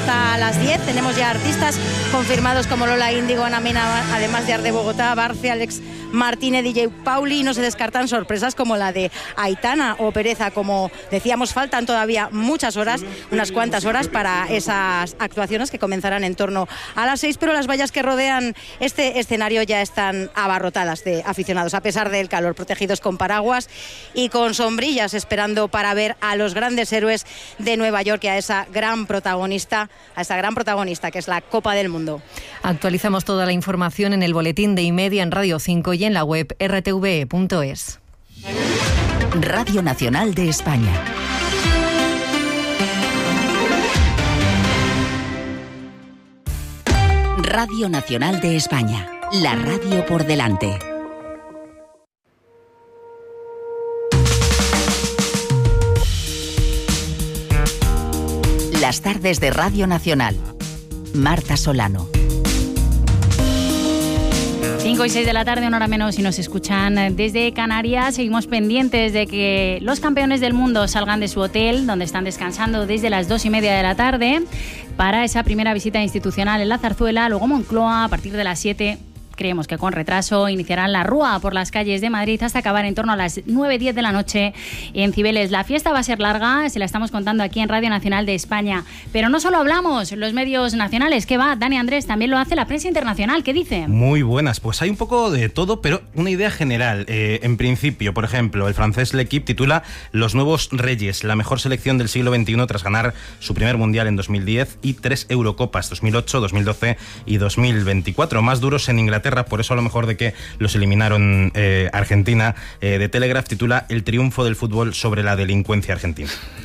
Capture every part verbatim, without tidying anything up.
hasta las diez. Tenemos ya artistas confirmados como Lola Índigo, Ana Mena, además de Arde Bogotá, Barce, Alex Martínez, D J Pauli. No se descartan sorpresas como la de Aitana o Pereza. Como decíamos, faltan todavía muchas horas, unas cuantas horas para esas actuaciones que comenzarán en torno a las seis, pero las vallas que rodean este escenario ya están abarrotadas de aficionados, a pesar del calor, protegidos con paraguas y con sombrillas, esperando para ver a los grandes héroes de Nueva York y a esa gran protagonista, a esa gran protagonista que es la Copa del Mundo. Actualizamos toda la información en el boletín de Imedia en Radio cinco y en la web erre te ve punto es. Radio Nacional de España. Radio Nacional de España, la radio por delante. Las tardes de Radio Nacional. Marta Solano. cinco y seis de la tarde, una hora menos, si nos escuchan desde Canarias. Seguimos pendientes de que los campeones del mundo salgan de su hotel, donde están descansando desde las dos y media de la tarde, para esa primera visita institucional en la Zarzuela. Luego Moncloa, a partir de las siete. Creemos que con retraso iniciarán la rúa por las calles de Madrid hasta acabar en torno a las nueve diez de la noche en Cibeles. La fiesta va a ser larga, se la estamos contando aquí en Radio Nacional de España. Pero no solo hablamos los medios nacionales, ¿qué va? Dani Andrés, también lo hace la prensa internacional, ¿qué dice? Muy buenas, pues hay un poco de todo, pero una idea general. Eh, en principio, por ejemplo, el francés L'Équipe titula Los nuevos reyes, la mejor selección del siglo veintiuno tras ganar su primer mundial en dos mil diez y tres Eurocopas, dos mil ocho, dos mil doce y dos mil veinticuatro. Más duros en Inglaterra, por eso a lo mejor de que los eliminaron eh, Argentina. eh, The Telegraph titula El triunfo del fútbol sobre la delincuencia argentina.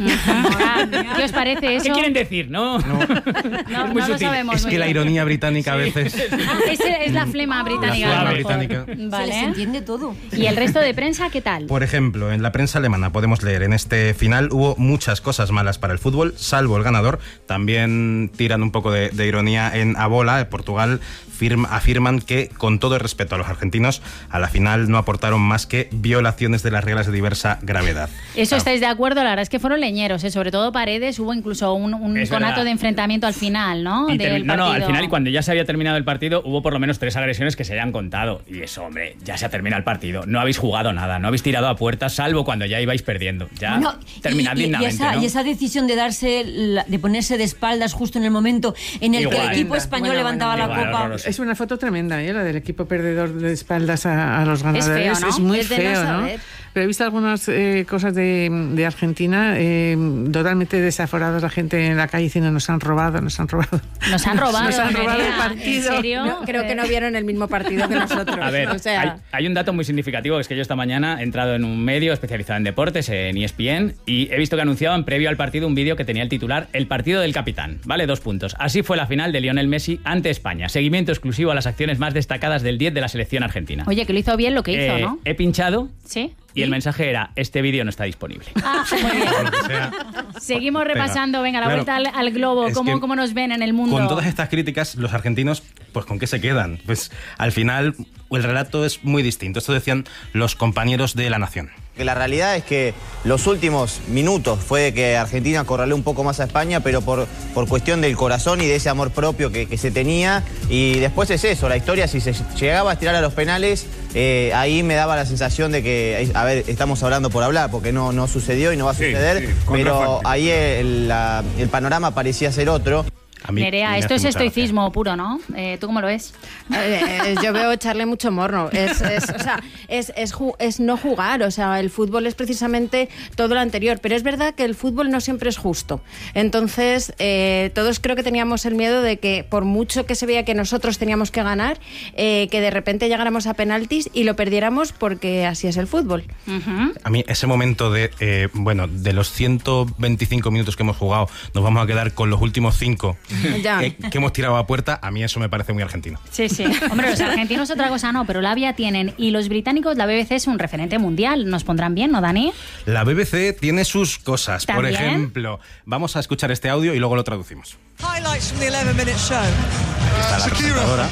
¿Qué os parece eso? ¿Qué quieren decir? No, no, no, no lo sabemos. Es que la ironía británica a veces... Ah, es, es la flema británica. La flema británica. Vale. Se les entiende todo. ¿Y el resto de prensa qué tal? Por ejemplo, en la prensa alemana podemos leer: en este final hubo muchas cosas malas para el fútbol, salvo el ganador. También tiran un poco de, de ironía en Abola, Portugal. Firma, afirman que, con todo el respeto a los argentinos, a la final no aportaron más que violaciones de las reglas de diversa gravedad. Eso claro. Estáis de acuerdo, la verdad es que fueron leñeros, ¿eh? Sobre todo Paredes, hubo incluso un, un conato verdad. de enfrentamiento al final, ¿no? Y Del termi- no, no, al partido. final, y cuando ya se había terminado el partido, hubo por lo menos tres agresiones que se hayan contado. Y eso, hombre, ya se ha terminado el partido. No habéis jugado nada, no habéis tirado a puertas, salvo cuando ya ibais perdiendo. Ya Bueno, terminad y, y, dignamente, y, esa, ¿no? y esa decisión de darse, la- de ponerse de espaldas justo en el momento en el Igual. que el equipo español Bueno, levantaba bueno, la igual, copa. horroroso. Es una foto tremenda, ¿eh? La del equipo perdedor de espaldas a, a los ganadores. Es feo, ¿no? muy Es de no feo, ¿no? saber. Pero he visto algunas eh, cosas de, de Argentina eh, totalmente desaforados, la gente en la calle diciendo nos han robado, nos han robado. Nos han robado, Nos han robado el Nerea, partido. ¿en serio? No, creo que no vieron el mismo partido que nosotros. A ver, o sea, hay, hay un dato muy significativo, que es que yo esta mañana he entrado en un medio especializado en deportes, en E S P N, y he visto que anunciaban previo al partido un vídeo que tenía el titular El partido del capitán, ¿vale? Dos puntos. Así fue la final de Lionel Messi ante España. Seguimiento exclusivo a las acciones más destacadas del diez de la selección argentina. Oye, que lo hizo bien lo que hizo, Eh, ¿no? He pinchado Sí. y el mensaje era: este vídeo no está disponible. Ah, muy bien. Por lo que sea. Seguimos repasando, venga, la Claro. vuelta al, al globo, Es cómo, que cómo nos ven en el mundo. Con todas estas críticas, los argentinos, pues ¿con qué se quedan? Pues al final el relato es muy distinto. Esto decían los compañeros de La Nación. La realidad es que los últimos minutos fue de que Argentina acorraló un poco más a España, pero por, por cuestión del corazón y de ese amor propio que, que se tenía. Y después es eso, la historia, si se llegaba a estirar a los penales, eh, ahí me daba la sensación de que, a ver, estamos hablando por hablar, porque no, no sucedió y no va a suceder, Sí, sí, pero contrafacto. ahí el, la- el panorama parecía ser otro. A mí Nerea, me esto hace es mucha gracia. estoicismo puro, ¿no? Eh, ¿Tú cómo lo ves? Eh, eh, yo veo echarle mucho morro. Es, es, o sea, es, es, ju- es no jugar. O sea, el fútbol es precisamente todo lo anterior. Pero es verdad que el fútbol no siempre es justo. Entonces, eh, todos creo que teníamos el miedo de que, por mucho que se veía que nosotros teníamos que ganar, eh, que de repente llegáramos a penaltis y lo perdiéramos, porque así es el fútbol. Ujú. A mí ese momento de, eh, bueno, de los ciento veinticinco minutos que hemos jugado, nos vamos a quedar con los últimos cinco Ya. eh, que hemos tirado a puerta, a mí eso me parece muy argentino. Sí, sí. Hombre, los argentinos otra cosa no, pero labia tienen. Y los británicos, la B B C es un referente mundial. ¿Nos pondrán bien, no, Dani? La B B C tiene sus cosas. Por ¿También? ejemplo, vamos a escuchar este audio y luego lo traducimos. Highlights from the eleven minute show. Aquí está la presentadora.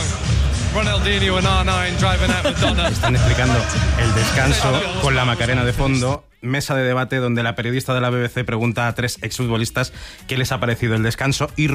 Ronaldinho and R nueve driving out Madonna. Están explicando el descanso con la Macarena de fondo. Mesa de debate donde la periodista de la B B C pregunta a tres exfutbolistas qué les ha parecido el descanso y